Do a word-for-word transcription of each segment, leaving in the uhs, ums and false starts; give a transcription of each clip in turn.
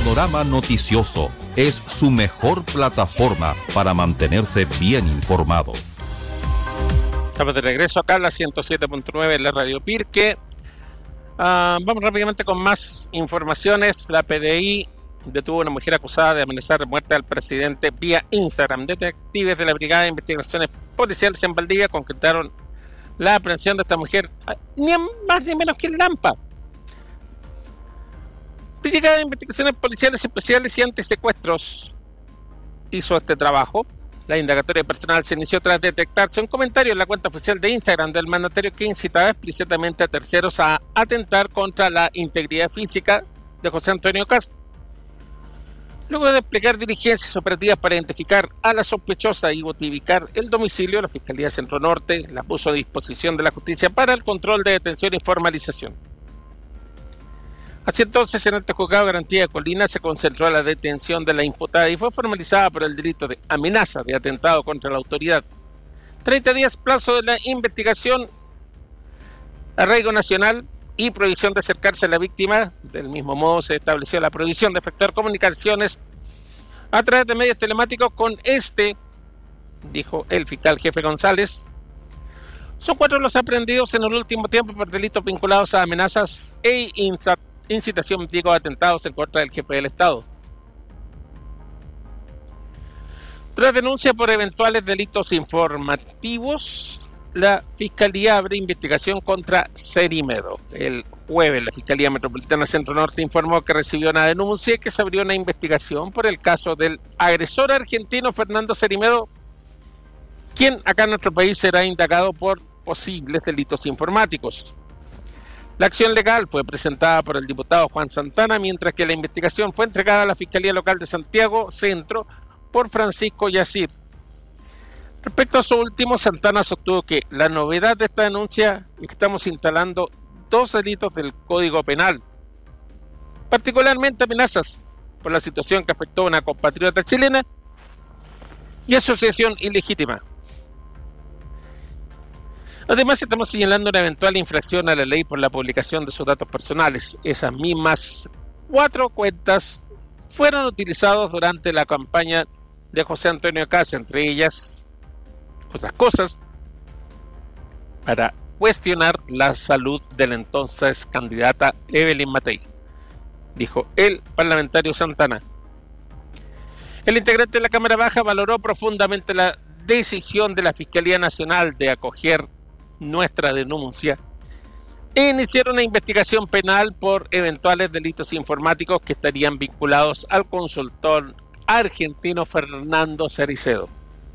Panorama Noticioso es su mejor plataforma para mantenerse bien informado. Estamos de regreso acá a la ciento siete punto nueve en la Radio Pirque. Uh, vamos rápidamente con más informaciones. La P D I detuvo a una mujer acusada de amenazar de muerte al presidente vía Instagram. Detectives de la Brigada de Investigaciones Policiales en Valdivia concretaron la aprehensión de esta mujer, ni más ni menos que en Lampa. Brigada de Investigaciones Policiales Especiales y Antisecuestros hizo este trabajo. La indagatoria personal se inició tras detectarse un comentario en la cuenta oficial de Instagram del mandatario que incitaba explícitamente a terceros a atentar contra la integridad física de José Antonio Kast. Luego de desplegar diligencias operativas para identificar a la sospechosa y notificar el domicilio, la Fiscalía Centro Norte la puso a disposición de la justicia para el control de detención y formalización. Así entonces, en este juzgado de garantía de Colina se concentró la detención de la imputada y fue formalizada por el delito de amenaza de atentado contra la autoridad. treinta días plazo de la investigación, arraigo nacional y prohibición de acercarse a la víctima. Del mismo modo se estableció la prohibición de efectuar comunicaciones a través de medios telemáticos con este, dijo el fiscal jefe González. Son cuatro los aprehendidos en el último tiempo por delitos vinculados a amenazas e insta- incitación digo a atentados en contra del jefe del Estado. Tras denuncia por eventuales delitos informativos, la Fiscalía abre investigación contra Cerimedo. El jueves, la Fiscalía Metropolitana Centro Norte informó que recibió una denuncia y que se abrió una investigación por el caso del agresor argentino Fernando Cerimedo, quien acá en nuestro país será indagado por posibles delitos informáticos. La acción legal fue presentada por el diputado Juan Santana, mientras que la investigación fue entregada a la Fiscalía Local de Santiago Centro por Francisco Yacir. Respecto a su último, Santana sostuvo que la novedad de esta denuncia es que estamos instalando dos delitos del Código Penal, particularmente amenazas por la situación que afectó a una compatriota chilena y asociación ilegítima. Además, estamos señalando una eventual infracción a la ley por la publicación de sus datos personales. Esas mismas cuatro cuentas fueron utilizadas durante la campaña de José Antonio Kast, entre ellas, otras cosas, para cuestionar la salud de la entonces candidata Evelyn Matei, dijo el parlamentario Santana. El integrante de la Cámara Baja valoró profundamente la decisión de la Fiscalía Nacional de acoger nuestra denuncia e iniciar una investigación penal por eventuales delitos informáticos que estarían vinculados al consultor argentino Fernando Cericedo.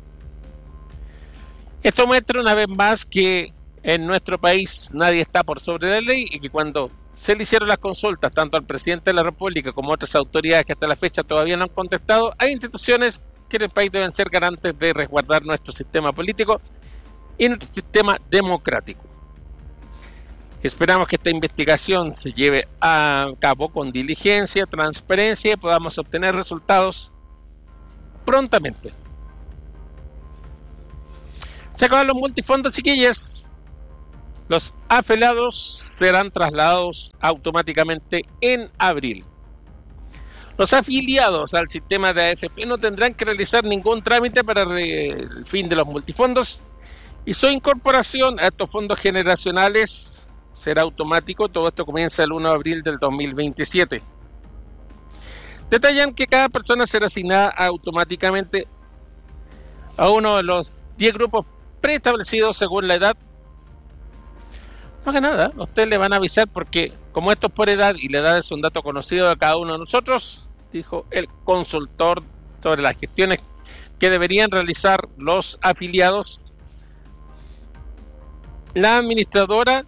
Esto muestra una vez más que en nuestro país nadie está por sobre la ley y que cuando se le hicieron las consultas tanto al presidente de la República como a otras autoridades que hasta la fecha todavía no han contestado, hay instituciones que en el país deben ser garantes de resguardar nuestro sistema político y nuestro sistema democrático. Esperamos que esta investigación se lleve a cabo con diligencia, transparencia y podamos obtener resultados prontamente. Se acaban los multifondos, chiquillas. Los afiliados serán trasladados automáticamente en abril. Los afiliados al sistema de A F P no tendrán que realizar ningún trámite para el fin de los multifondos y su incorporación a estos fondos generacionales será automático. Todo esto comienza el uno de abril del dos mil veintisiete. Detallan que cada persona será asignada automáticamente a uno de los diez grupos preestablecidos según la edad. No haga nada, a ustedes le van a avisar porque como esto es por edad y la edad es un dato conocido de cada uno de nosotros, dijo el consultor sobre las gestiones que deberían realizar los afiliados. La administradora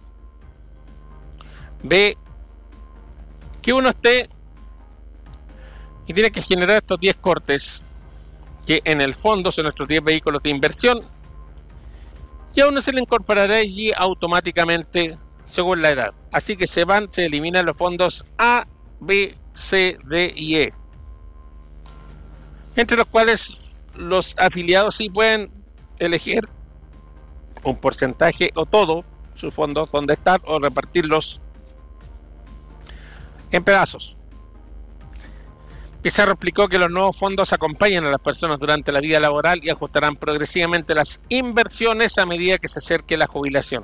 ve que uno esté y tiene que generar estos diez cortes, que en el fondo son nuestros diez vehículos de inversión, y a uno se le incorporará allí automáticamente según la edad. Así que se van, se eliminan los fondos A, B, C, D y E, entre los cuales los afiliados sí pueden elegir un porcentaje o todo sus fondos donde están o repartirlos en pedazos. Pizarro explicó que los nuevos fondos acompañan a las personas durante la vida laboral y ajustarán progresivamente las inversiones a medida que se acerque la jubilación.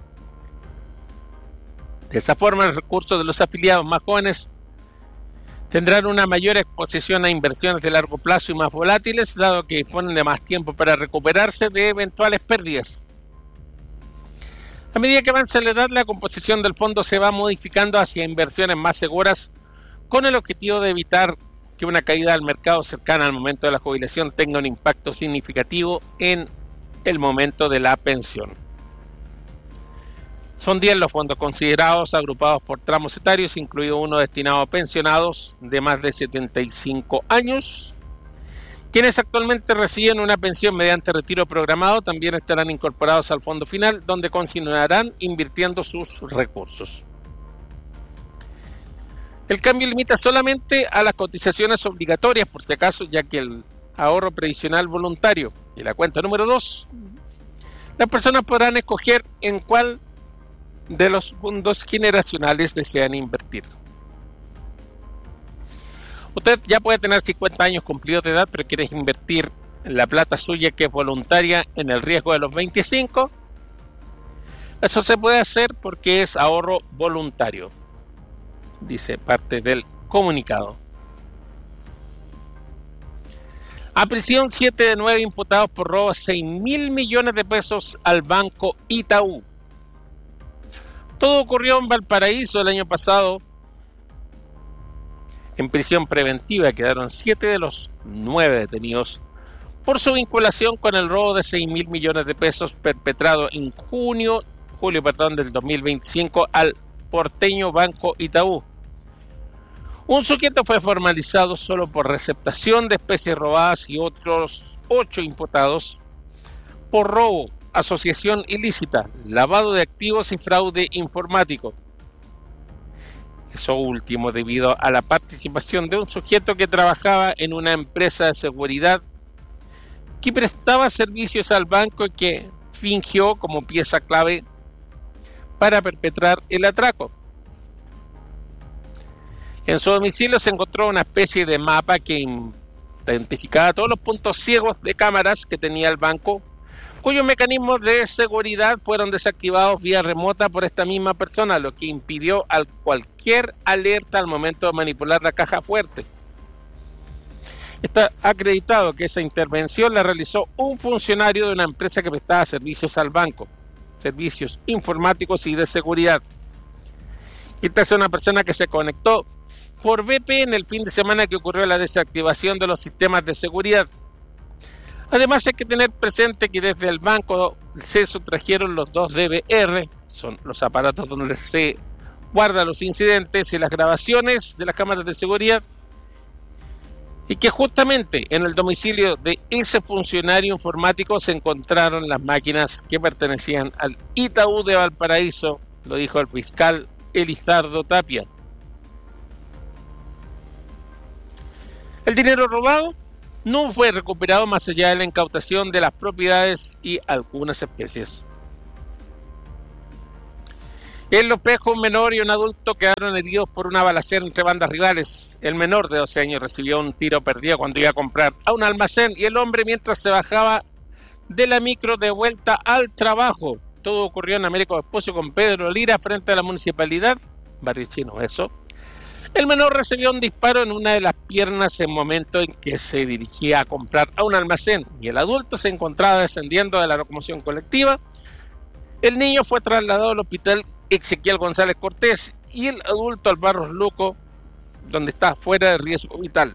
De esa forma, los recursos de los afiliados más jóvenes tendrán una mayor exposición a inversiones de largo plazo y más volátiles, dado que disponen de más tiempo para recuperarse de eventuales pérdidas. A medida que avanza la edad, la composición del fondo se va modificando hacia inversiones más seguras, con el objetivo de evitar que una caída del mercado cercana al momento de la jubilación tenga un impacto significativo en el momento de la pensión. Son diez los fondos considerados, agrupados por tramos etarios, incluido uno destinado a pensionados de más de setenta y cinco años. Quienes actualmente reciben una pensión mediante retiro programado también estarán incorporados al fondo final, donde continuarán invirtiendo sus recursos. El cambio limita solamente a las cotizaciones obligatorias, por si acaso, ya que el ahorro previsional voluntario y la cuenta número dos, las personas podrán escoger en cuál de los fondos generacionales desean invertir. Usted ya puede tener cincuenta años cumplidos de edad, pero quiere invertir en la plata suya que es voluntaria en el riesgo de los veinticinco. Eso se puede hacer porque es ahorro voluntario, dice parte del comunicado. A prisión siete de nueve imputados por robo de seis mil millones de pesos al Banco Itaú. Todo ocurrió en Valparaíso el año pasado. En prisión preventiva quedaron siete de los nueve detenidos por su vinculación con el robo de seis mil millones de pesos perpetrado en junio, julio perdón, del dos mil veinticinco al porteño Banco Itaú. Un sujeto fue formalizado solo por receptación de especies robadas y otros ocho imputados por robo, asociación ilícita, lavado de activos y fraude informático. Eso último debido a la participación de un sujeto que trabajaba en una empresa de seguridad que prestaba servicios al banco y que fingió como pieza clave para perpetrar el atraco. En su domicilio se encontró una especie de mapa que identificaba todos los puntos ciegos de cámaras que tenía el banco, cuyos mecanismos de seguridad fueron desactivados vía remota por esta misma persona, lo que impidió al cualquier alerta al momento de manipular la caja fuerte. Está acreditado que esa intervención la realizó un funcionario de una empresa que prestaba servicios al banco, servicios informáticos y de seguridad. Esta es una persona que se conectó por V P N el fin de semana que ocurrió la desactivación de los sistemas de seguridad. Además hay que tener presente que desde el banco se sustrajeron los dos D V R, son los aparatos donde se guardan los incidentes y las grabaciones de las cámaras de seguridad, y que justamente en el domicilio de ese funcionario informático se encontraron las máquinas que pertenecían al Itaú de Valparaíso, lo dijo el fiscal Elizardo Tapia. El dinero robado no fue recuperado más allá de la incautación de las propiedades y algunas especies. En Los Pejos, un menor y un adulto quedaron heridos por una balacera entre bandas rivales. El menor de doce años recibió un tiro perdido cuando iba a comprar a un almacén y el hombre mientras se bajaba de la micro de vuelta al trabajo. Todo ocurrió en Américo Vespucio con Pedro Lira frente a la municipalidad, Barrio Chino, eso. El menor recibió un disparo en una de las piernas en momento en que se dirigía a comprar a un almacén y el adulto se encontraba descendiendo de la locomoción colectiva. El niño fue trasladado al hospital Ezequiel González Cortés y el adulto al Barros Luco, donde está fuera de riesgo vital.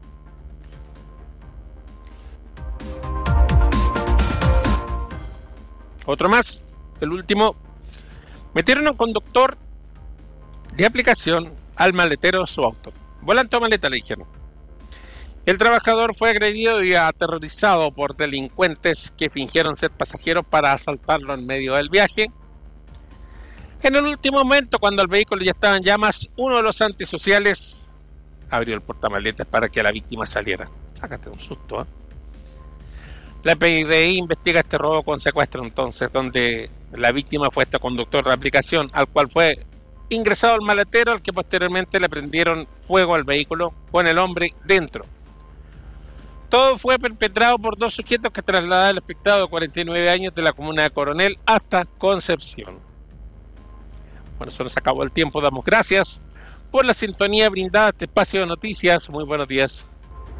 Otro más, el último. Metieron a un conductor de aplicación al maletero de su auto. Volante o maleta, le dijeron. El trabajador fue agredido y aterrorizado por delincuentes que fingieron ser pasajeros para asaltarlo en medio del viaje. En el último momento, cuando el vehículo ya estaba en llamas, uno de los antisociales abrió el portamaletas para que la víctima saliera. Sácate un susto, ¿eh? La P D I investiga este robo con secuestro, entonces, donde la víctima fue este conductor de aplicación, al cual fue ingresado al maletero, al que posteriormente le prendieron fuego al vehículo con el hombre dentro. Todo fue perpetrado por dos sujetos que trasladaban al afectado de cuarenta y nueve años de la comuna de Coronel hasta Concepción. Bueno, se nos acabó el tiempo. Damos gracias por la sintonía brindada a este espacio de noticias. Muy buenos días.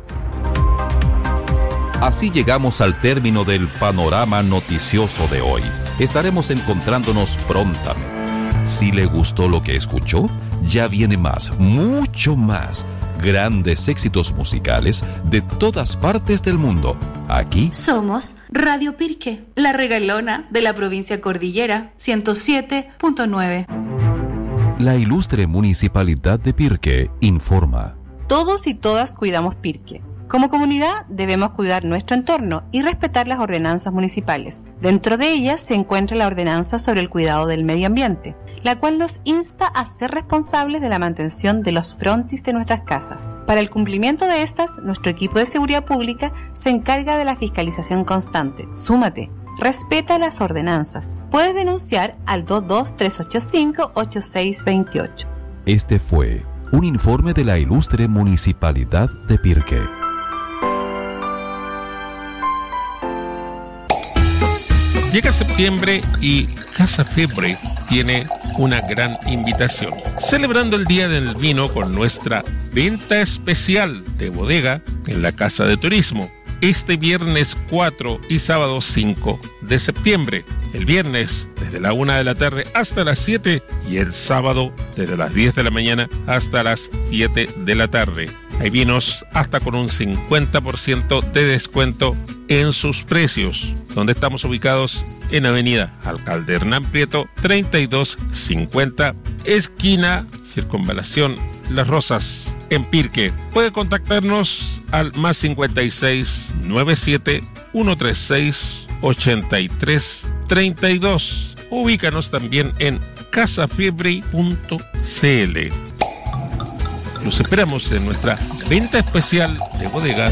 Así llegamos al término del panorama noticioso de hoy. Estaremos encontrándonos prontamente. Si le gustó lo que escuchó, ya viene más, mucho más. Grandes éxitos musicales de todas partes del mundo. Aquí somos Radio Pirque, la regalona de la provincia Cordillera, ciento siete punto nueve. La ilustre Municipalidad de Pirque informa. Todos y todas cuidamos Pirque. Como comunidad debemos cuidar nuestro entorno y respetar las ordenanzas municipales. Dentro de ellas se encuentra la ordenanza sobre el cuidado del medio ambiente, la cual nos insta a ser responsables de la mantención de los frontis de nuestras casas. Para el cumplimiento de estas, nuestro equipo de seguridad pública se encarga de la fiscalización constante. Súmate, respeta las ordenanzas. Puedes denunciar al dos dos tres ocho cinco ocho seis dos ocho. Este fue un informe de la ilustre Municipalidad de Pirque. Llega septiembre y Casa Febre tiene una gran invitación. Celebrando el Día del Vino con nuestra venta especial de bodega en la Casa de Turismo. Este viernes cuatro y sábado cinco de septiembre. El viernes desde la una de la tarde hasta las siete y el sábado desde las diez de la mañana hasta las siete de la tarde. Hay vinos hasta con un cincuenta por ciento de descuento en sus precios. Donde estamos ubicados en Avenida Alcalde Hernán Prieto, treinta y dos cincuenta, esquina Circunvalación Las Rosas, en Pirque. Puede contactarnos al más cincuenta y seis noventa y siete ciento treinta y seis ochenta y tres treinta y dos. Ubícanos también en casafiebre punto c l. Los esperamos en nuestra venta especial de bodega.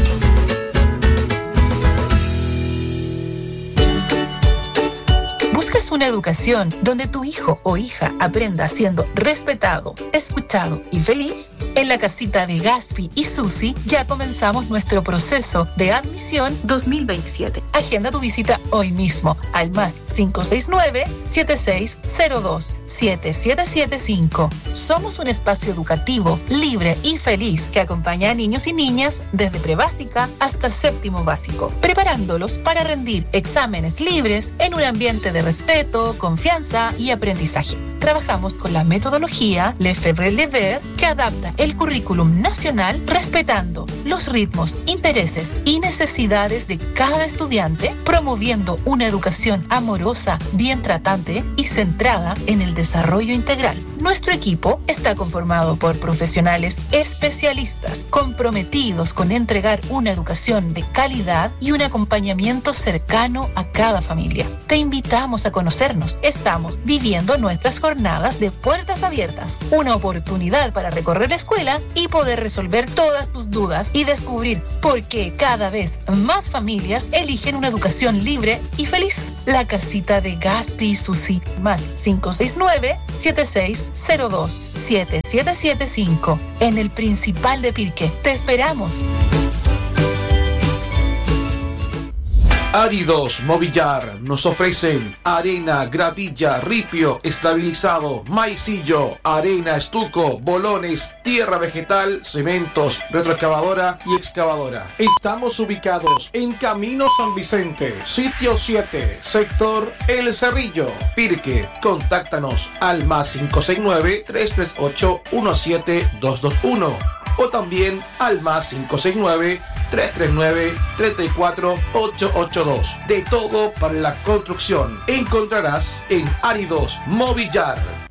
¿Buscas una educación donde tu hijo o hija aprenda siendo respetado, escuchado y feliz? En la casita de Gaspi y Susi ya comenzamos nuestro proceso de admisión dos mil veintisiete. Agenda tu visita hoy mismo al más cinco seis nueve siete seis cero dos siete siete siete cinco. Somos un espacio educativo, libre y feliz que acompaña a niños y niñas desde prebásica hasta séptimo básico, preparándolos para rendir exámenes libres en un ambiente de respeto, confianza y aprendizaje. Trabajamos con la metodología Lefebvre-Lever que adapta el currículum nacional respetando los ritmos, intereses y necesidades de cada estudiante, promoviendo una educación amorosa, bien tratante y centrada en el desarrollo integral. Nuestro equipo está conformado por profesionales especialistas comprometidos con entregar una educación de calidad y un acompañamiento cercano a cada familia. Te invitamos a conocernos. Estamos viviendo nuestras jornadas de puertas abiertas, una oportunidad para recorrer la escuela y poder resolver todas tus dudas y descubrir por qué cada vez más familias eligen una educación libre y feliz. La casita de Gaspi y Susi, más cinco seis nueve siete seis cero dos siete siete siete cinco, en el Principal de Pirque. Te esperamos. Áridos Movillar nos ofrecen arena, gravilla, ripio, estabilizado, maicillo, arena, estuco, bolones, tierra vegetal, cementos, retroexcavadora y excavadora. Estamos ubicados en Camino San Vicente, sitio siete, sector El Cerrillo, Pirque. Contáctanos al más cinco seis nueve tres tres ocho uno siete dos dos uno o también al más cinco seis nueve tres tres nueve tres cuatro ocho ocho dos. De todo para la construcción encontrarás en Áridos Movillar.